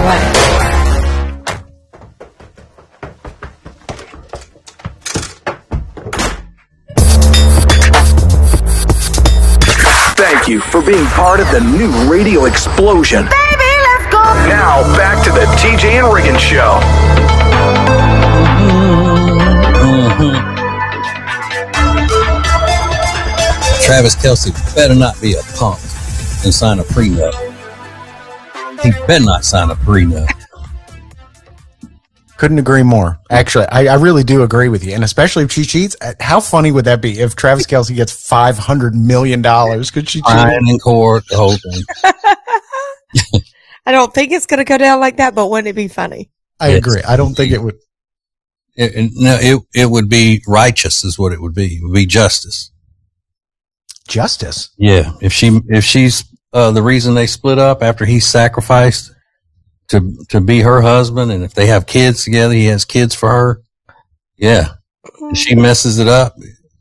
way. Thank you for being part of the new radio explosion. Baby, let's go. Now, back to the TJ and Riggin Show. Travis Kelce better not be a punk and sign a prenup. He better not sign a prenup. Couldn't agree more. Actually, I really do agree with you. And especially if she cheats, how funny would that be if Travis Kelce gets $500 million? Could she cheat? Fine in court, the whole thing. I don't think it's going to go down like that, but wouldn't it be funny? I agree. I don't think it would. It would be righteous is what it would be. It would be justice. Justice? Yeah. If she's the reason they split up after he sacrificed to be her husband, and if they have kids together, he has kids for her. Yeah. If she messes it up,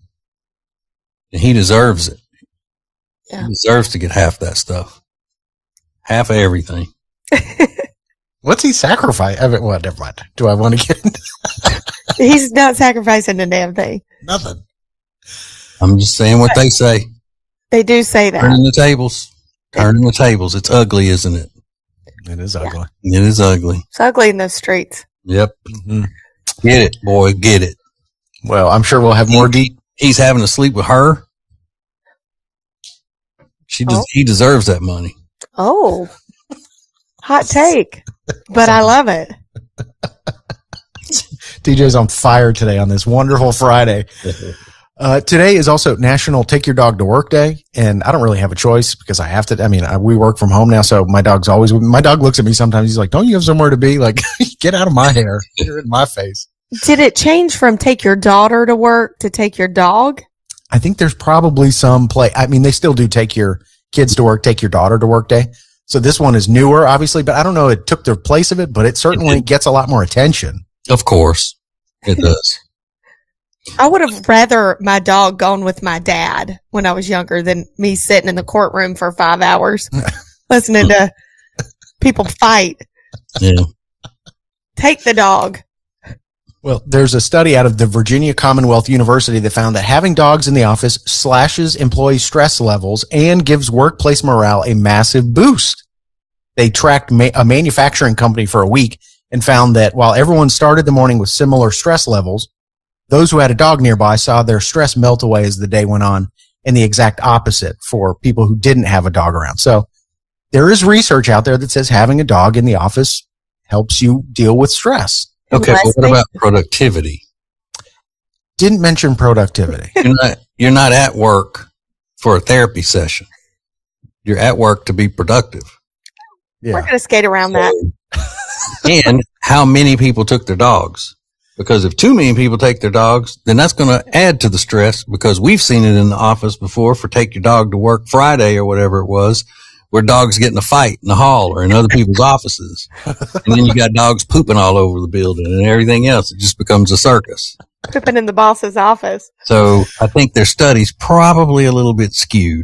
he deserves it. Yeah. He deserves to get half that stuff. Half of everything. What's he sacrifice? Well, never mind. Do I want to get He's not sacrificing a damn thing. Nothing. I'm just saying what they say. They do say that. Turning the tables. Turning the tables. It's ugly, isn't it? It is ugly. It is ugly. It's ugly in those streets. Yep. Mm-hmm. Get it, boy. Get it. Well, I'm sure we'll have more deep. He's having to sleep with her. He deserves that money. Oh, hot take, but I love it. DJ's on fire today on this wonderful Friday. Today is also National Take Your Dog to Work Day, and I don't really have a choice because I have to. I mean, we work from home now, so my dog looks at me sometimes. He's like, "Don't you have somewhere to be? Like, get out of my hair. You're in my face." Did it change from take your daughter to work to take your dog? I think there's probably some play. I mean, they still do take your kids to work, take your daughter to work day. So this one is newer, obviously, but I don't know. It took the place of it, but it certainly gets a lot more attention. Of course, it does. I would have rather my dog gone with my dad when I was younger than me sitting in the courtroom for 5 hours listening to people fight. Yeah. Take the dog. Well, there's a study out of the Virginia Commonwealth University that found that having dogs in the office slashes employee stress levels and gives workplace morale a massive boost. They tracked a manufacturing company for a week and found that while everyone started the morning with similar stress levels, those who had a dog nearby saw their stress melt away as the day went on, and the exact opposite for people who didn't have a dog around. So there is research out there that says having a dog in the office helps you deal with stress. Okay, but what about productivity? Didn't mention productivity. You're not at work for a therapy session. You're at work to be productive. Yeah. We're going to skate around that. And how many people took their dogs? Because if too many people take their dogs, then that's going to add to the stress, because we've seen it in the office before for Take Your Dog to Work Friday or whatever it was, where dogs get in a fight in the hall or in other people's offices. And then you got dogs pooping all over the building and everything else. It just becomes a circus. Pooping in the boss's office. So I think their study's probably a little bit skewed.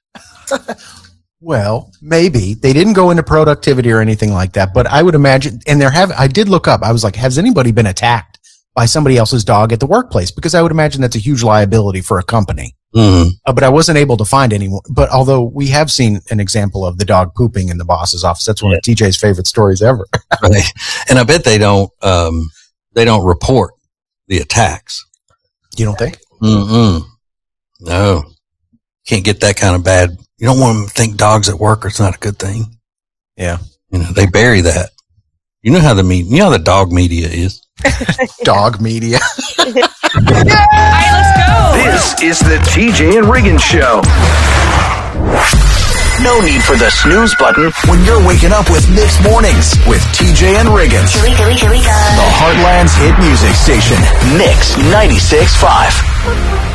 Well, maybe. They didn't go into productivity or anything like that, but I would imagine, and I did look up, I was like, has anybody been attacked by somebody else's dog at the workplace? Because I would imagine that's a huge liability for a company. Mm-hmm. But I wasn't able to find anyone. But although we have seen an example of the dog pooping in the boss's office, that's one of TJ's favorite stories ever. Right. And I bet they don't report the attacks. You don't think? Mm-mm. No. Can't get that kind of bad. You don't want them to think dogs at work are not a good thing. Yeah. You know, they bury that. You know how the dog media is. Dog media. All right, let's go. This is the TJ and Riggin Show. No need for the snooze button when you're waking up with Mixed Mornings with TJ and Riggins. Here we go. The Heartland's hit music station, Mix 96.5.